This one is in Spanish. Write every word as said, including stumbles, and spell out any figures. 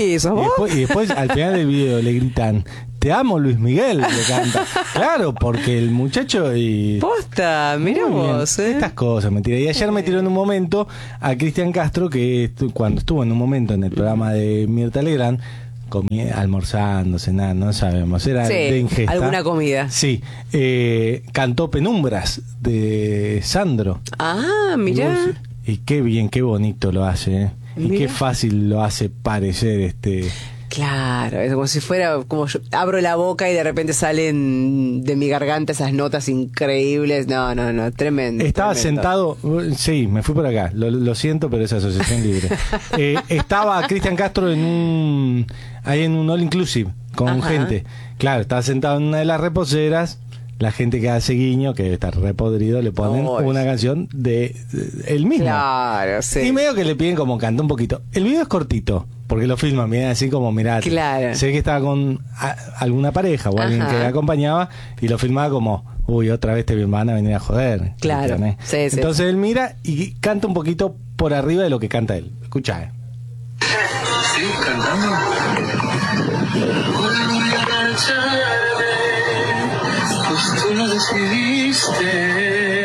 Sí, ¿sos Y vos? después, y después al final del video le gritan, te amo Luis Miguel, le canta. Claro, porque el muchacho y... Posta, mira Muy bien. vos, ¿eh? Estas cosas, mentira. Y ayer me tiró en un momento a Cristian Castro, que estu- cuando estuvo en un momento en el programa de Mirta Legrand, comí, almorzando, cenando, no sabemos, era Sí, de ingesta. alguna comida. Sí, eh, cantó Penumbras de Sandro. Ah, mirá. Y qué bien, qué bonito lo hace, ¿eh? Y Mirá. qué fácil lo hace parecer este... Claro, es como si fuera, como yo abro la boca y de repente salen de mi garganta esas notas increíbles. No, no, no, tremendo. Estaba tremendo. sentado, sí, me fui por acá, lo, lo siento, pero es asociación libre. Eh, estaba Cristian Castro en un, ahí en un all inclusive, con Ajá. gente. Claro, estaba sentado en una de las reposeras, la gente que hace guiño, que debe estar repodrido, le ponen Oh, una sí. canción de, de él mismo. Claro, sí. Y medio que le piden como canta un poquito. El video es cortito, porque lo filman, miren así como, mirá, Claro. sé que estaba con a- alguna pareja o alguien Ajá. que le acompañaba y lo filmaba como, uy, otra vez te van a venir a joder. Claro. ¿Entendés? Sí, sí. Entonces él mira y canta un poquito por arriba de lo que canta él. Escucha, eh. Sí, cantando. Pues tú lo decidiste.